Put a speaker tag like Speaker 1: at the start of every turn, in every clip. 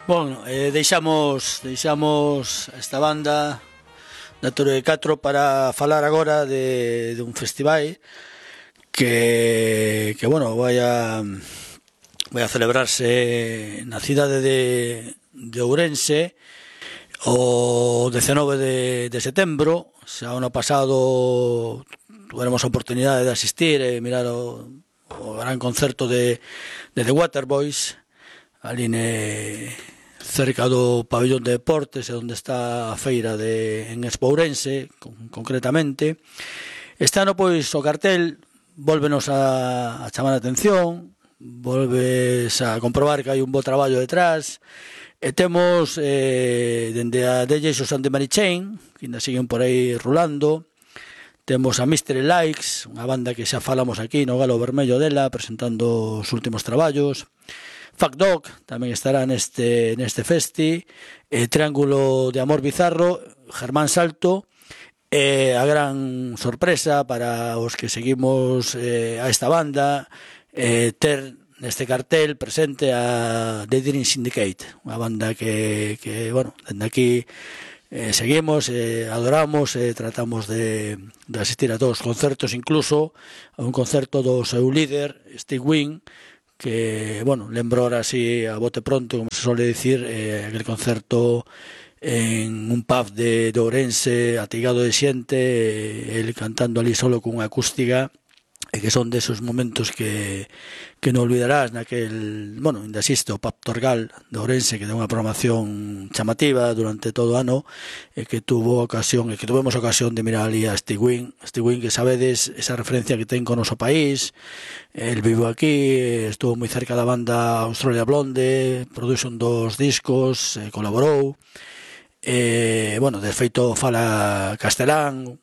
Speaker 1: Bueno, deixamos esta banda da Torre de Catro para falar agora de un festival que bueno, vai a celebrarse na cidade de Ourense o 19 de setembro. Xa o ano pasado tuveremos a oportunidade de asistir e mirar o gran concerto de The Waterboys ali cerca do pabellón de deportes, onde está a feira en Expo Ourense, concretamente. Este ano, pois, o cartel volvenos a chamar a atención, volves a comprobar que hai un bo traballo detrás, e temos dende a DJ Susan de Mary Chain, que ainda siguen por aí rulando. Temos a Mystery Likes, unha banda que xa falamos aquí no Galo Vermello dela, presentando os últimos traballos. Fuck Dog tamén estará neste festi, Triángulo de Amor Bizarro, Germán Salto, e a gran sorpresa para os que seguimos a esta banda, ter neste cartel presente a The Dream Syndicate, unha banda que bueno, dende aquí seguimos, adoramos, tratamos de asistir a todos os concertos, incluso a un concerto do seu líder, Steve Wynn, que, bueno, lembro ahora así a bote pronto, como se suele dicir, aquel concerto en un pub de Ourense, atigado de xente, el cantando ali solo cunha acústica, e que son desos momentos que non olvidarás naquel, bueno, ainda existe o Pub Torgal de Ourense, que ten unha programación chamativa durante todo o ano, e que tuvemos ocasión de mirar ali a Steve Wynn, que sabedes esa referencia que ten con o noso país. El vivo aquí, estuvo moi cerca da banda Australia Blonde, produxo un dos discos, colaborou, bueno, de feito fala castelán,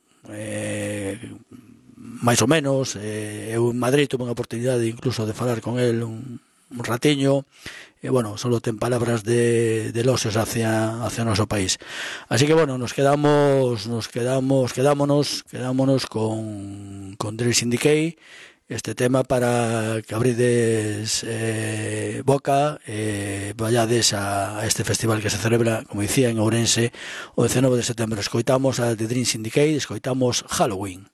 Speaker 1: máis ou menos. Eu en Madrid tuve unha oportunidade incluso de falar con el un ratiño, e bueno, solo ten palabras de eloxios hacia o noso país. Así que bueno, quedámonos con Dream Syndicate, este tema, para que abrides boca e vayades a este festival que se celebra, como dicía, en Ourense o 19 de setembro. Escoitamos a The Dream Syndicate, escoitamos Halloween.